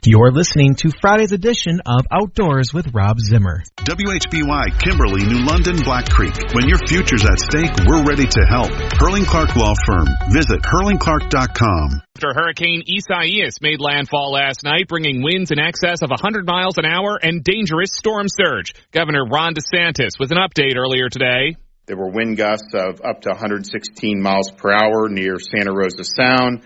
You're listening to Friday's edition of Outdoors with Rob Zimmer. WHBY, Kimberly, New London, Black Creek. When your future's at stake, we're ready to help. Hurling Clark Law Firm. Visit hurlingclark.com. After Hurricane Isaias made landfall last night, bringing winds in excess of 100 miles an hour and dangerous storm surge. Governor Ron DeSantis with an update earlier today. There were wind gusts of up to 116 miles per hour near Santa Rosa Sound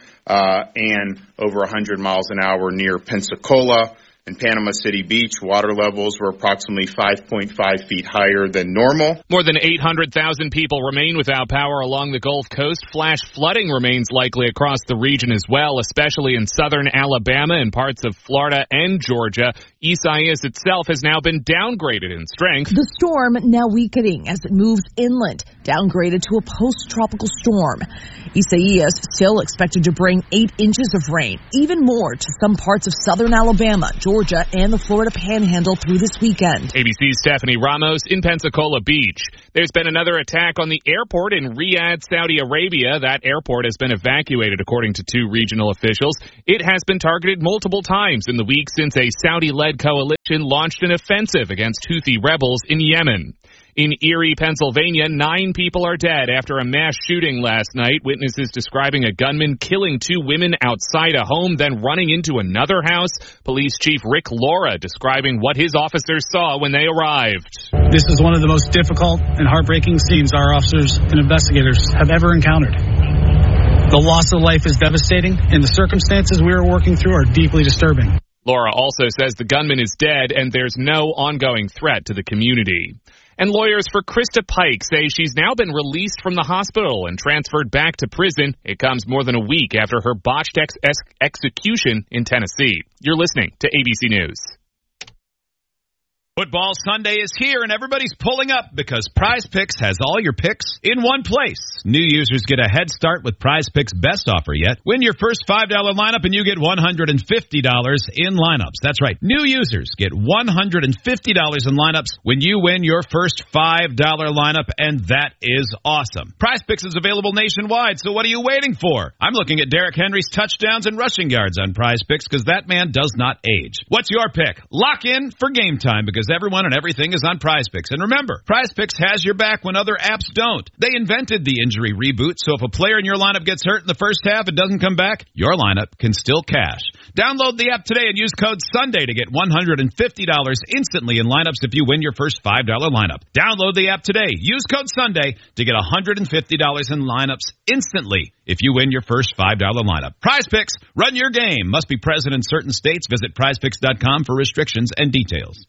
and over 100 miles an hour near Pensacola. In Panama City Beach, water levels were approximately 5.5 feet higher than normal. More than 800,000 people remain without power along the Gulf Coast. Flash flooding remains likely across the region as well, especially in southern Alabama and parts of Florida and Georgia. Isaias itself has now been downgraded in strength. The storm now weakening as it moves inland, downgraded to a post-tropical storm. Isaias still expected to bring 8 inches of rain, even more to some parts of southern Alabama, Georgia, and the Florida Panhandle through this weekend. ABC's Stephanie Ramos in Pensacola Beach. There's been another attack on the airport in Riyadh, Saudi Arabia. That airport has been evacuated, according to 2 regional officials. It has been targeted multiple times in the week since a Saudi-led coalition launched an offensive against Houthi rebels in Yemen. In Erie, Pennsylvania, 9 people are dead after a mass shooting last night. Witnesses describing a gunman killing 2 women outside a home, then running into another house. Police Chief Rick Laura describing what his officers saw when they arrived. This is one of the most difficult and heartbreaking scenes our officers and investigators have ever encountered. The loss of life is devastating, and the circumstances we are working through are deeply disturbing. Laura also says the gunman is dead and there's no ongoing threat to the community. And lawyers for Krista Pike say she's now been released from the hospital and transferred back to prison. It comes more than a week after her botched execution in Tennessee. You're listening to ABC News. Football Sunday is here, and everybody's pulling up because Prize Picks has all your picks in one place. New users get a head start with Prize Picks' best offer yet. Win your first $5 lineup, and you get $150 in lineups. That's right. New users get $150 in lineups when you win your first $5 lineup, and that is awesome. Prize Picks is available nationwide, so what are you waiting for? I'm looking at Derrick Henry's touchdowns and rushing yards on Prize Picks because that man does not age. What's your pick? Lock in for game time because everyone and everything is on Prize Picks. And remember, Prize Picks has your back when other apps don't. They invented the injury reboot, so if a player in your lineup gets hurt in the first half and doesn't come back, your lineup can still cash. Download the app today and use code SUNDAY to get $150 instantly in lineups if you win your first $5 lineup. Download the app today. Use code SUNDAY to get $150 in lineups instantly if you win your first $5 lineup. Prize Picks, run your game. Must be present in certain states. Visit prizepicks.com for restrictions and details.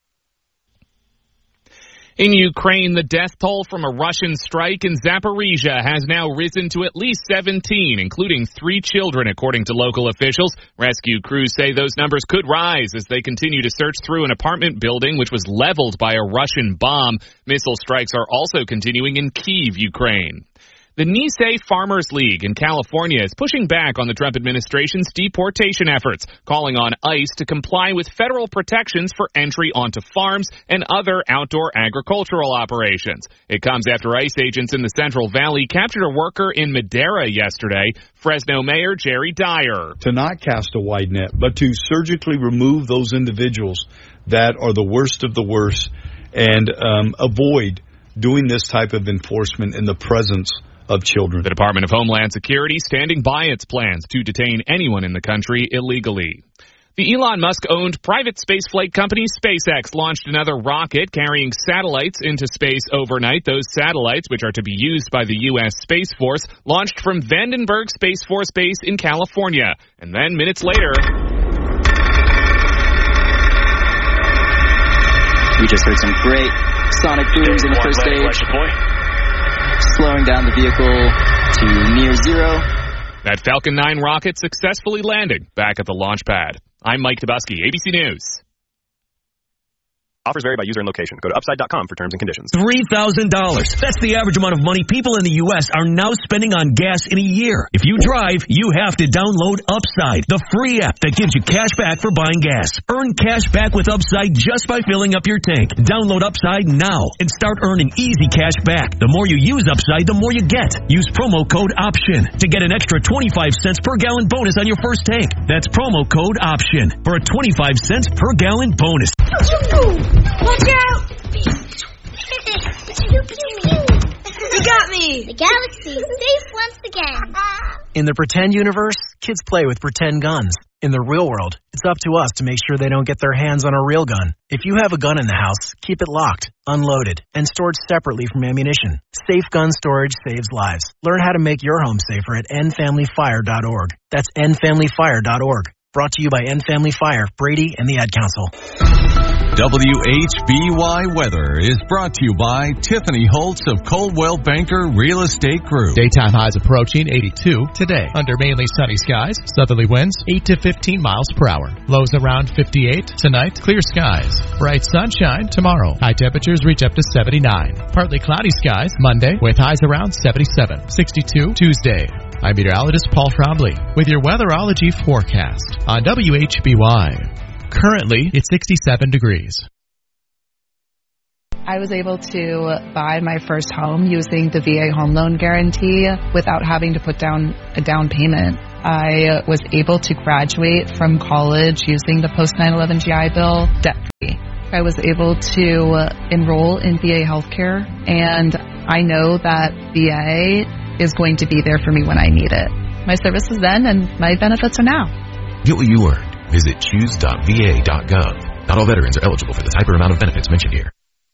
In Ukraine, the death toll from a Russian strike in Zaporizhia has now risen to at least 17, including 3 children, according to local officials. Rescue crews say those numbers could rise as they continue to search through an apartment building which was leveled by a Russian bomb. Missile strikes are also continuing in Kyiv, Ukraine. The Nisei Farmers League in California is pushing back on the Trump administration's deportation efforts, calling on ICE to comply with federal protections for entry onto farms and other outdoor agricultural operations. It comes after ICE agents in the Central Valley captured a worker in Madera yesterday. Fresno Mayor Jerry Dyer. To not cast a wide net, but to surgically remove those individuals that are the worst of the worst and avoid doing this type of enforcement in the presence of children. The Department of Homeland Security standing by its plans to detain anyone in the country illegally. The Elon Musk-owned private spaceflight company SpaceX launched another rocket carrying satellites into space overnight. Those satellites, which are to be used by the U.S. Space Force, launched from Vandenberg Space Force Base in California. And then minutes later, we just heard some great sonic booms in the first stage, slowing down the vehicle to near zero. That Falcon 9 rocket successfully landing back at the launch pad. I'm Mike Dubusky, ABC News. Offers vary by user and location. Go to upside.com for terms and conditions. $3,000. That's the average amount of money people in the U.S. are now spending on gas in a year. If you drive, you have to download Upside, the free app that gives you cash back for buying gas. Earn cash back with Upside just by filling up your tank. Download Upside now and start earning easy cash back. The more you use Upside, the more you get. Use promo code OPTION to get an extra 25 cents per gallon bonus on your first tank. That's promo code OPTION for a 25 cents per gallon bonus. Watch out! Pew, pew, pew. You got me! The galaxy is safe once again. In the pretend universe, kids play with pretend guns. In the real world, it's up to us to make sure they don't get their hands on a real gun. If you have a gun in the house, keep it locked, unloaded, and stored separately from ammunition. Safe gun storage saves lives. Learn how to make your home safer at endfamilyfire.org. That's endfamilyfire.org. Brought to you by End Family Fire, Brady, and the Ad Council. WHBY Weather is brought to you by Tiffany Holtz of Coldwell Banker Real Estate Group. Daytime highs approaching 82 today. Under mainly sunny skies, southerly winds 8 to 15 miles per hour. Lows around 58. Tonight, clear skies. Bright sunshine tomorrow. High temperatures reach up to 79. Partly cloudy skies Monday with highs around 77. 62 Tuesday. I'm meteorologist Paul Trombley with your weatherology forecast on WHBY. Currently, it's 67 degrees. I was able to buy my first home using the VA home loan guarantee without having to put down a down payment. I was able to graduate from college using the post 9/11 GI Bill debt-free. I was able to enroll in VA healthcare, and I know that VA is going to be there for me when I need it. My service was then, and my benefits are now. Get what you earned. Visit choose.va.gov. Not all veterans are eligible for the type or amount of benefits mentioned here.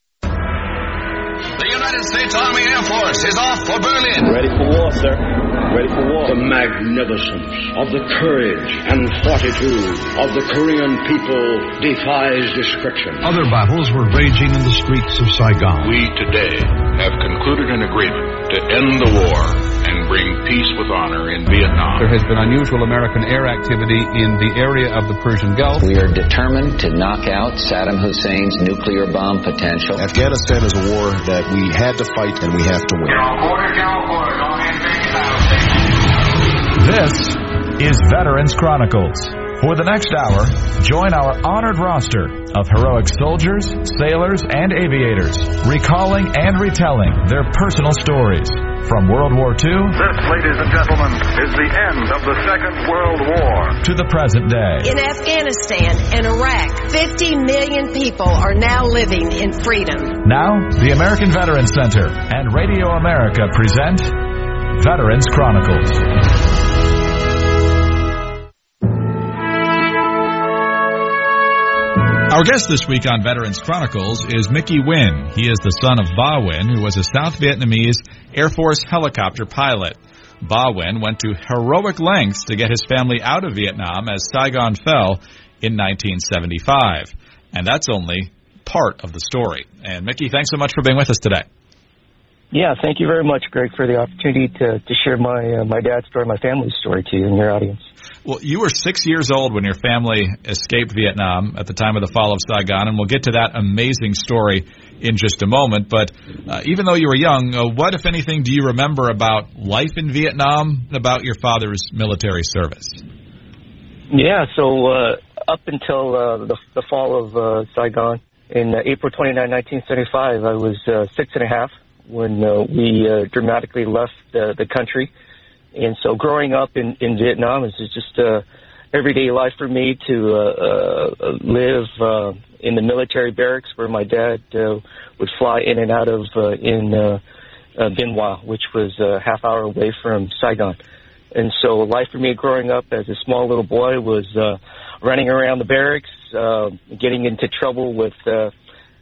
The United States Army Air Force is off for Berlin. Ready for war, sir. Ready for war. The magnificence of the courage and fortitude of the Korean people defies description. Other battles were raging in the streets of Saigon. We today have concluded an agreement to end the war and bring peace with honor in Vietnam. There has been unusual American air activity in the area of the Persian Gulf. We are determined to knock out Saddam Hussein's nuclear bomb potential. Afghanistan is a war that we had to fight and we have to win. This is Veterans Chronicles. For the next hour, join our honored roster of heroic soldiers, sailors, and aviators, recalling and retelling their personal stories. From World War II, this, ladies and gentlemen, is the end of the Second World War, to the present day. In Afghanistan and Iraq, 50 million people are now living in freedom. Now, the American Veterans Center and Radio America present Veterans Chronicles. Our guest this week on Veterans Chronicles is Mickey Nguyen. He is the son of Ba Nguyen, who was a South Vietnamese Air Force helicopter pilot. Ba Nguyen went to heroic lengths to get his family out of Vietnam as Saigon fell in 1975. And that's only part of the story. And Mickey, thanks so much for being with us today. Yeah, thank you very much, Greg, for the opportunity to share my dad's story, my family's story to you and your audience. Well, you were 6 years old when your family escaped Vietnam at the time of the fall of Saigon, and we'll get to that amazing story in just a moment. But even though you were young, what, if anything, do you remember about life in Vietnam, about your father's military service? Yeah, so up until the fall of Saigon, in April 29, 1975, I was 6.5 when we dramatically left the country. And so growing up in Vietnam is just everyday life for me to live in the military barracks where my dad would fly in and out of in Bien Hoa, which was a half hour away from Saigon. And so life for me growing up as a small little boy was running around the barracks, getting into trouble with the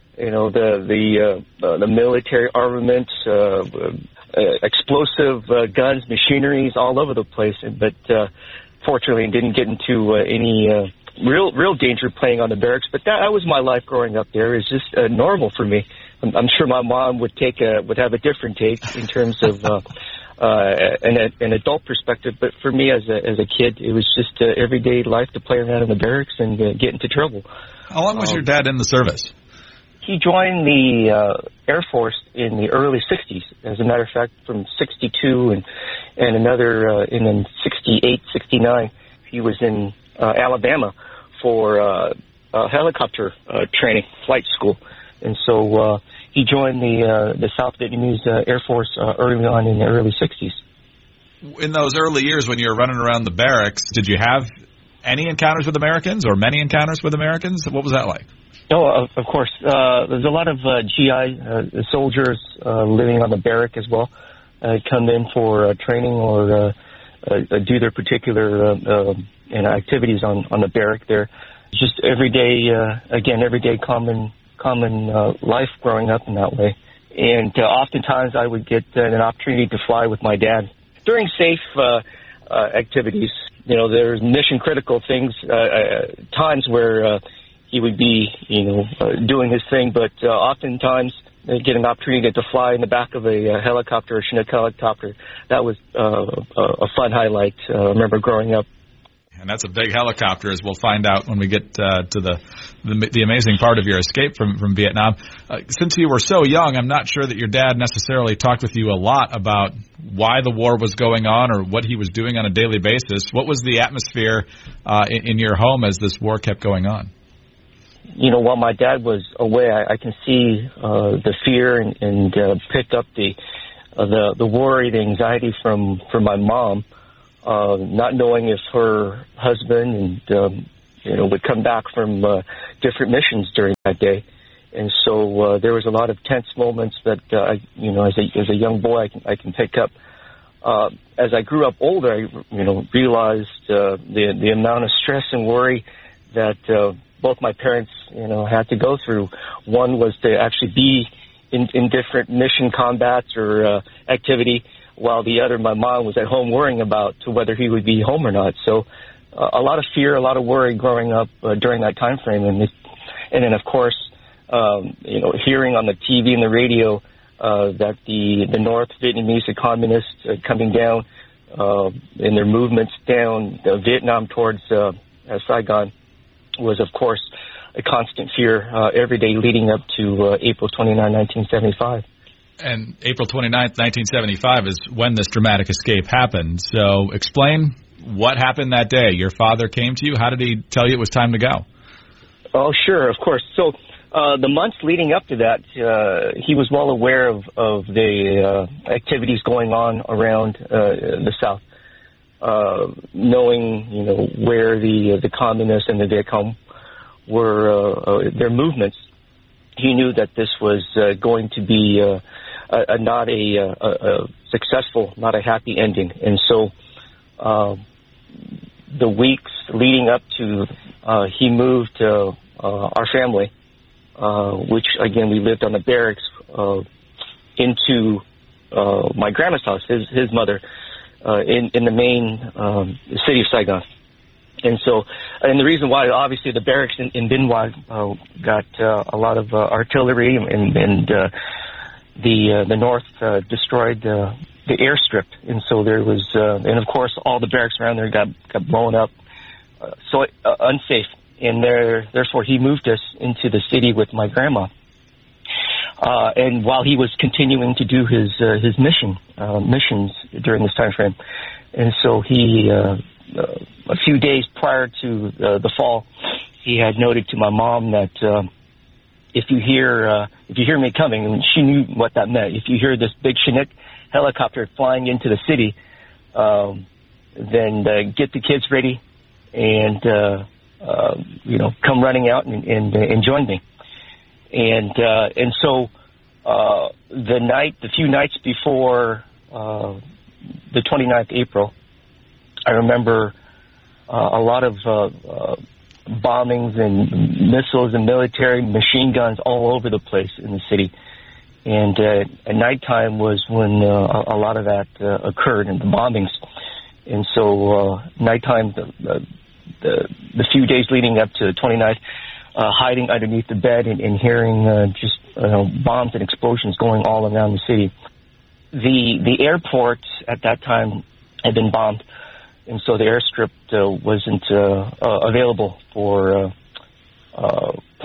military armaments, explosive guns, machineries all over the place. But fortunately, didn't get into any real danger playing on the barracks. But that was my life growing up there. It's just normal for me. I'm sure my mom would have a different take in terms of an adult perspective. But for me, as a kid, it was just everyday life to play around in the barracks and get into trouble. How long was your dad in the service? He joined the Air Force in the early 60s. As a matter of fact, from 62 and another in 68, 69, he was in Alabama for helicopter training, flight school. And so he joined the South Vietnamese Air Force early on in the early 60s. In those early years when you were running around the barracks, did you have any encounters with Americans or many encounters with Americans? What was that like? Oh, of course. There's a lot of GI soldiers living on the barrack as well, come in for training or do their particular activities on the barrack there. Just everyday common life growing up in that way. And oftentimes I would get an opportunity to fly with my dad. During safe activities, there's mission-critical things, times where he would be, doing his thing, but oftentimes they get an opportunity to fly in the back of a helicopter, a Chinook helicopter. That was a fun highlight. I remember growing up. And that's a big helicopter, as we'll find out when we get to the amazing part of your escape from Vietnam. Since you were so young, I'm not sure that your dad necessarily talked with you a lot about why the war was going on or what he was doing on a daily basis. What was the atmosphere in your home as this war kept going on? While my dad was away, I can see the fear and pick up the worry, the anxiety from my mom, not knowing if her husband would come back from different missions during that day. And so there was a lot of tense moments that as a young boy I can pick up. As I grew up older, I realized the amount of stress and worry that both my parents had to go through. One was to actually be in different mission combats or activity, while the other, my mom, was at home worrying about whether he would be home or not. So a lot of fear, a lot of worry growing up during that time frame. And then, of course, hearing on the TV and the radio that the North Vietnamese, the communists coming down in their movements down Vietnam towards Saigon was, of course, a constant fear every day leading up to April 29, 1975. And April 29th, 1975 is when this dramatic escape happened. So explain what happened that day. Your father came to you. How did he tell you it was time to go? Oh, sure, of course. So the months leading up to that, he was well aware of the activities going on around the South, knowing where the communists and the Viet Cong were, their movements. He knew that this was going to be not a successful, not a happy ending. And so the weeks leading up to he moved our family, which, again, we lived on the barracks, into my grandma's house, his mother, in the main city of Saigon. And so, and the reason why, obviously, the barracks in Bien Hoa got a lot of artillery, and the North destroyed the airstrip, and so there was, and of course, all the barracks around there got blown up, so unsafe. And therefore, he moved us into the city with my grandma. And while he was continuing to do his missions during this time frame, and so he. A few days prior to the fall, he had noted to my mom that if you hear me coming, and she knew what that meant. If you hear this big Chinook helicopter flying into the city, then get the kids ready and come running out and join me. And so the few nights before the 29th April. I remember a lot of bombings and missiles and military machine guns all over the place in the city. And at nighttime was when a lot of that occurred, in the bombings. And so nighttime, the few days leading up to the 29th, hiding underneath the bed and hearing just bombs and explosions going all around the city. The airport at that time had been bombed. And so the airstrip wasn't available for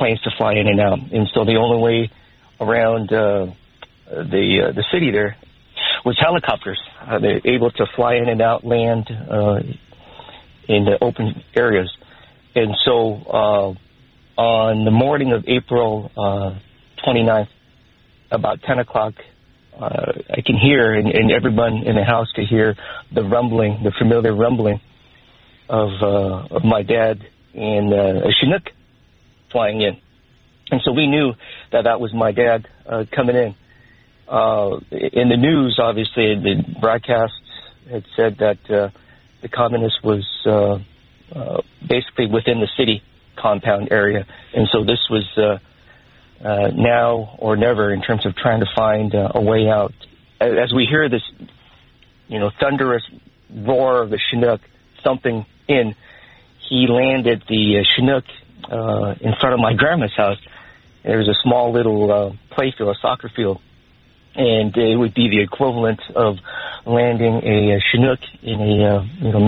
planes to fly in and out. And so the only way around the city there was helicopters. They're able to fly in and out, land in the open areas. And so on the morning of April 29th, about 10 o'clock, I can hear, and everyone in the house could hear the rumbling, the familiar rumbling of my dad and a Chinook flying in. And so we knew that was my dad coming in. In the news, obviously, the broadcasts had said that the communist was basically within the city compound area. And so this was now or never in terms of trying to find a way out. As we hear this, thunderous roar of the Chinook thumping in, he landed the Chinook in front of my grandma's house. There was a small little playfield, a soccer field, and it would be the equivalent of landing a Chinook in a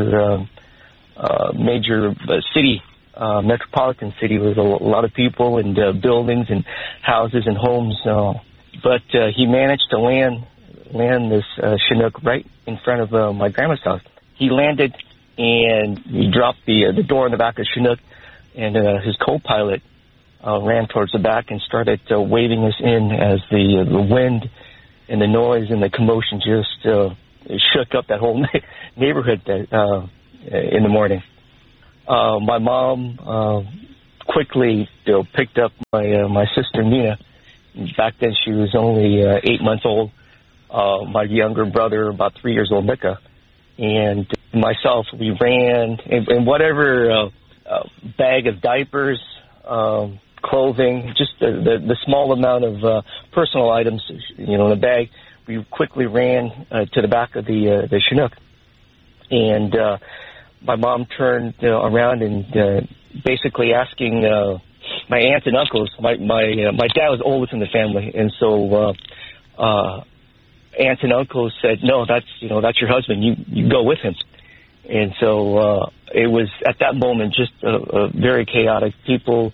major city. Metropolitan city with a lot of people and buildings and houses and homes. But he managed to land this Chinook right in front of my grandma's house. He landed and he dropped the door in the back of the Chinook, and his co-pilot ran towards the back and started waving us in as the wind and the noise and the commotion just shook up that whole neighborhood in the morning. My mom quickly picked up my sister Nina. Back then she was only 8 months old. My younger brother, about 3 years old, Micah, and myself. We ran in whatever bag of diapers, clothing, just the small amount of personal items, in the bag. We quickly ran to the back of the Chinook, and my mom turned around and basically asking my aunts and uncles. My dad was oldest in the family, and so aunts and uncles said, "No, that's your husband. You go with him." And so it was at that moment just a very chaotic. People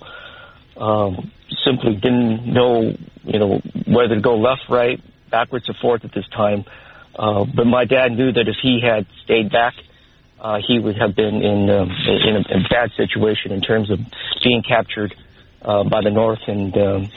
simply didn't know whether to go left, right, backwards, or forth at this time. But my dad knew that if he had stayed back, he would have been in a bad situation in terms of being captured by the North, and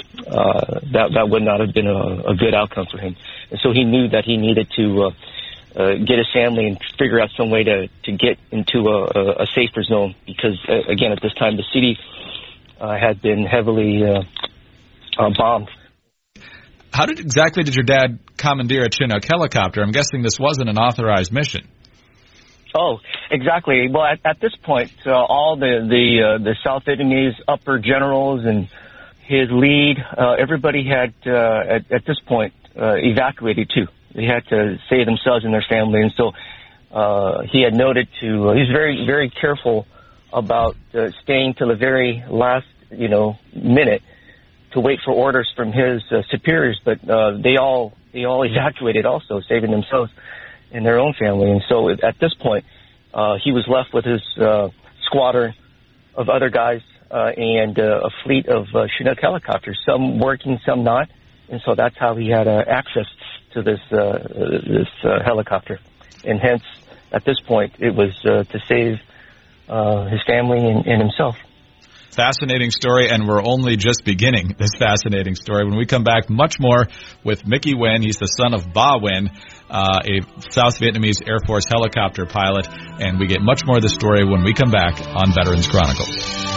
that would not have been a good outcome for him. And so he knew that he needed to get his family and figure out some way to get into a safer zone, because, again, at this time, the city had been heavily bombed. How exactly did your dad commandeer a Chinook helicopter? I'm guessing this wasn't an authorized mission. Oh, exactly. Well, at this point, all the South Vietnamese upper generals and his lead, everybody had, at this point, evacuated too. They had to save themselves and their family. And so he had noted he was very, very careful about staying till the very last, minute to wait for orders from his superiors. But they all evacuated also, saving themselves and their own family. And so at this point, he was left with his squadron of other guys and a fleet of Chinook helicopters, some working, some not. And so that's how he had access to this helicopter. And hence, at this point, it was to save his family and himself. Fascinating story, and we're only just beginning this fascinating story. When we come back, much more with Mickey Nguyen. He's the son of Ba Nguyen, a South Vietnamese Air Force helicopter pilot, and we get much more of the story when we come back on Veterans Chronicles.